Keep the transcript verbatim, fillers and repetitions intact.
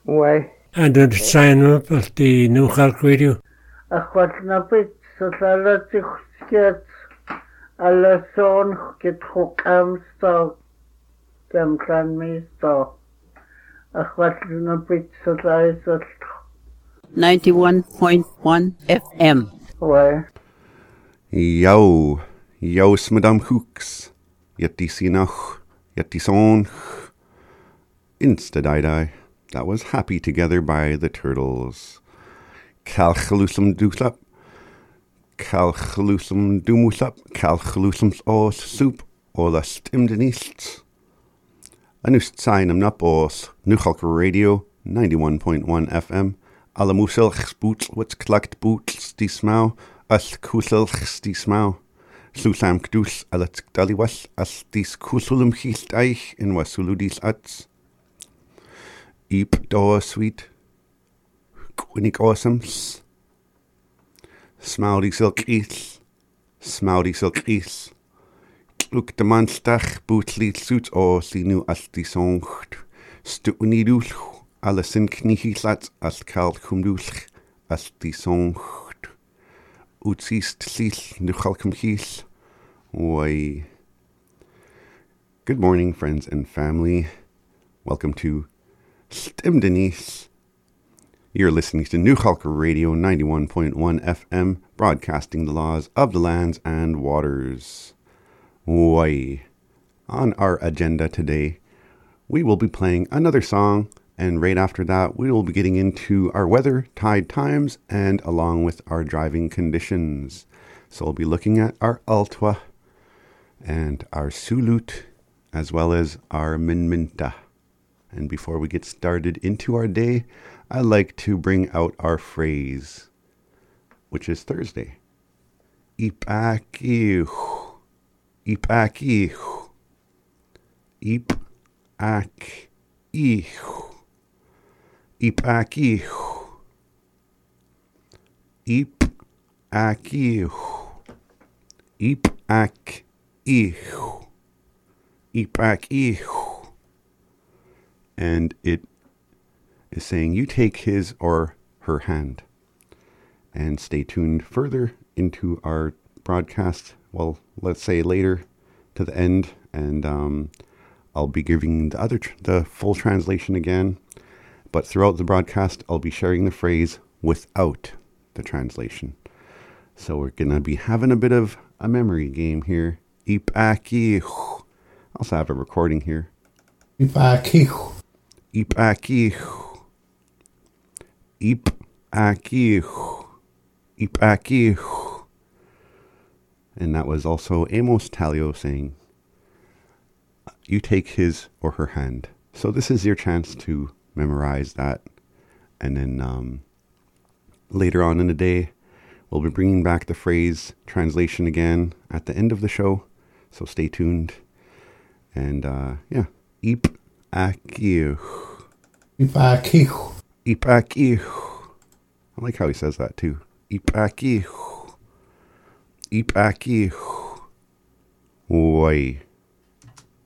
Why? And then sign up at the New Halk Radio. Ach wat na bit so alla sich skiet alla son get hook am sto dem kan me sto. Ach wat na bit so lai so ninety-one point one F M. Why? Yo, yo, Madame Hooks. Yet die sinach, yet die song. Insta die die. That was Happy Together by the Turtles. Calchalusum douslap. Calchalusum dumuslap. Calchalusums os soup. Ola stimdenist. Anust sign nap os Nuchalk Radio ninety-one point one F M. Alamuselch boots what's clacked boots die smau. As kuselch die smau. Susam kdus alat daliwas as dis kusulum hiest eich in wasuludis ats. Eep doa sweet. Quinnick awesomes. Smoudy silk eats. Smoudy silk eats. Look de manstach bootlied suits o sinu as die songt. Stuuni dulch. Alles in knihislats as kal kumdulch as die songt. Utsist sil nuchalkum his. Oi. Good morning, friends and family. Welcome to Stimdenise. You're listening to Nuchalk Radio ninety-one point one F M, broadcasting the laws of the lands and waters. Oi. On our agenda today, we will be playing another song, and right after that, we will be getting into our weather, tide times, and along with our driving conditions. So we'll be looking at our Altwa and our Sulut, as well as our Minminta. And before we get started into our day, I like to bring out our phrase, which is Thursday. Ipakihu. Ipakihu. Ipakihu. Ipakihu. Ipakihu. Ipakihu. Ipakihu. And it is saying, you take his or her hand. And stay tuned further into our broadcast. Well, let's say later to the end. And um, I'll be giving the other tr- the full translation again. But throughout the broadcast, I'll be sharing the phrase without the translation. So we're going to be having a bit of a memory game here. Ipakihu. I also have a recording here. Ipakihu. Ipakihu. Ipakihu. Ipakihu. And that was also Amos Talio saying, you take his or her hand. So this is your chance to memorize that. And then um, later on in the day, we'll be bringing back the phrase translation again at the end of the show. So stay tuned. And uh, yeah, Ipakihu. Ipakihu. Ipakihu. I like how he says that too. Ipakihu. Ipakihu. Oi.